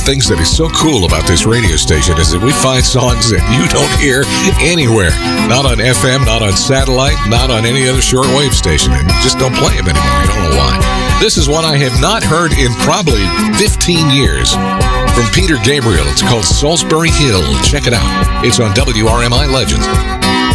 things that is so cool about this radio station is that we find songs that you don't hear anywhere. Not on FM, not on satellite, not on any other shortwave station. And just don't play them anymore. I don't know why. This is one I have not heard in probably 15 years. From Peter Gabriel. It's called Salisbury Hill. Check it out. It's on WRMI Legends.